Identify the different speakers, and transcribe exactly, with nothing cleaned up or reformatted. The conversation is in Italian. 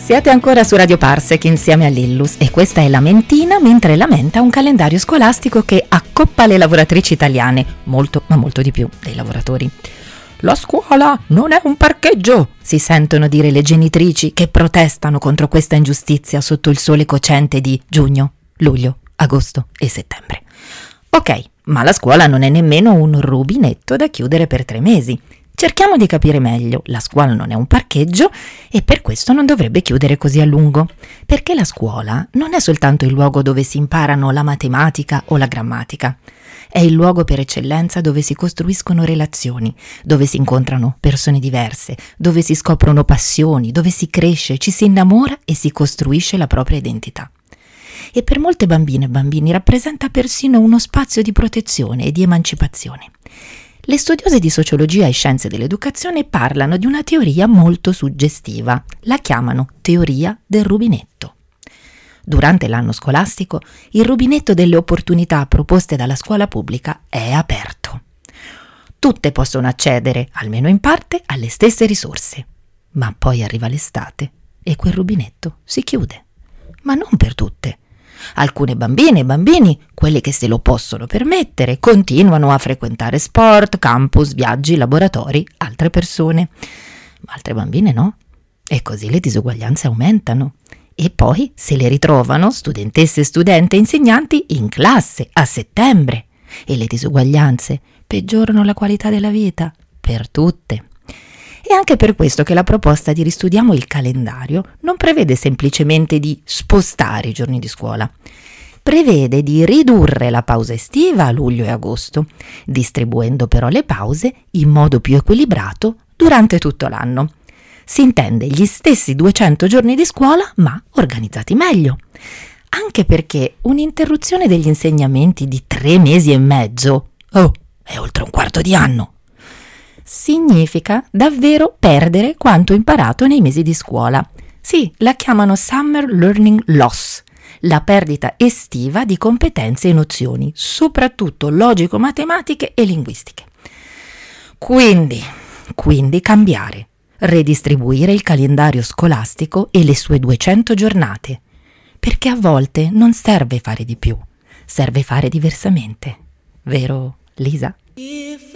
Speaker 1: Siete ancora su Radio Parsec insieme a Lillus e questa è Lamentina mentre lamenta un calendario scolastico che accoppa le lavoratrici italiane, molto ma molto di più dei lavoratori. La scuola non è un parcheggio, si sentono dire le genitrici che protestano contro questa ingiustizia sotto il sole cocente di giugno, luglio, agosto e settembre. Ok, ma la scuola non è nemmeno un rubinetto da chiudere per tre mesi. Cerchiamo di capire meglio, la scuola non è un parcheggio e per questo non dovrebbe chiudere così a lungo, perché la scuola non è soltanto il luogo dove si imparano la matematica o la grammatica, è il luogo per eccellenza dove si costruiscono relazioni, dove si incontrano persone diverse, dove si scoprono passioni, dove si cresce, ci si innamora e si costruisce la propria identità. E per molte bambine e bambini rappresenta persino uno spazio di protezione e di emancipazione. Le studiose di sociologia e scienze dell'educazione parlano di una teoria molto suggestiva, la chiamano teoria del rubinetto. Durante l'anno scolastico, il rubinetto delle opportunità proposte dalla scuola pubblica è aperto. Tutte possono accedere, almeno in parte, alle stesse risorse, ma poi arriva l'estate e quel rubinetto si chiude. Ma non per tutte. Alcune bambine e bambini, quelli che se lo possono permettere, continuano a frequentare sport, campus, viaggi, laboratori, altre persone. Ma altre bambine no. E così le disuguaglianze aumentano. E poi se le ritrovano, studentesse, studenti e insegnanti, in classe a settembre. E le disuguaglianze peggiorano la qualità della vita per tutte. È anche per questo che la proposta di ristudiamo il calendario non prevede semplicemente di spostare i giorni di scuola. Prevede di ridurre la pausa estiva a luglio e agosto, distribuendo però le pause in modo più equilibrato durante tutto l'anno. Si intende gli stessi duecento giorni di scuola, ma organizzati meglio. Anche perché un'interruzione degli insegnamenti di tre mesi e mezzo, oh, è oltre un quarto di anno, significa davvero perdere quanto imparato nei mesi di scuola. Sì, la chiamano Summer Learning Loss, la perdita estiva di competenze e nozioni, soprattutto logico-matematiche e linguistiche. Quindi, quindi cambiare, redistribuire il calendario scolastico e le sue duecento giornate, perché a volte non serve fare di più, serve fare diversamente. Vero, Lisa? If